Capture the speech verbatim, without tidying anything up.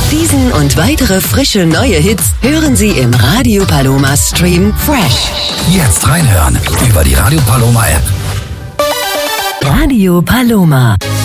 Diesen und weitere frische neue Hits hören Sie im Radio Paloma Stream Fresh. Jetzt reinhören über die Radio Paloma App. Radio Paloma.